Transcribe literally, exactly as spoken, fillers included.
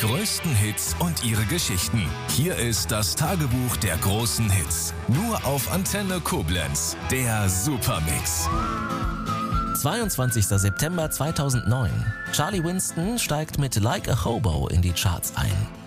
größten Hits und ihre Geschichten. Hier ist das Tagebuch der großen Hits. Nur auf Antenne Koblenz. Der Supermix. zweiundzwanzigster September zweitausendneun. Charlie Winston steigt mit Like a Hobo in die Charts ein.